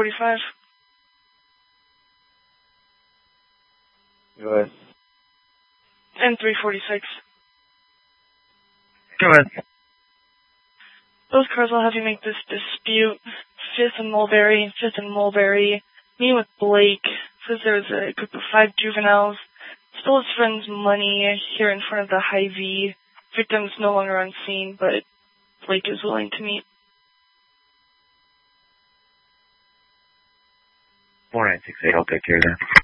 1045. Go ahead. 10346. Go ahead. Those cars will have you make this dispute. 5th and Mulberry. Meeting with Blake, says there was a group of 5 juveniles. Stole his friend's money here in front of the Hy-Vee. Victim's no longer on scene, but Blake is willing to meet. 4968, I'll take care of that.